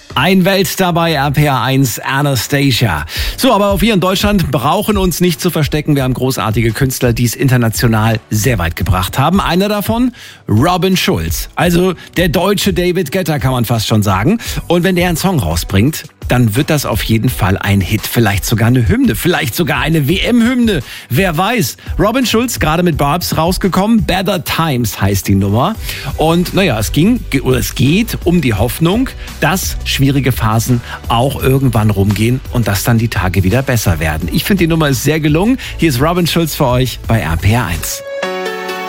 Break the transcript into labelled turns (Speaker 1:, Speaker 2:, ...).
Speaker 1: Ein Weltstar bei RPR1, Anastacia. So, aber wir in Deutschland brauchen uns nicht zu verstecken. Wir haben großartige Künstler, die es international sehr weit gebracht haben. Einer davon, Robin Schulz. Also der deutsche David Guetta, kann man fast schon sagen. Und wenn der einen Song rausbringt, dann wird das auf jeden Fall ein Hit. Vielleicht sogar eine Hymne, vielleicht sogar eine WM-Hymne. Wer weiß. Robin Schulz, gerade mit Barbs rausgekommen. Better Times heißt die Nummer. Und naja, es geht um die Hoffnung, dass schwierige Phasen auch irgendwann rumgehen und dass dann die Tage wieder besser werden. Ich finde, die Nummer ist sehr gelungen. Hier ist Robin Schulz für euch bei RPR1.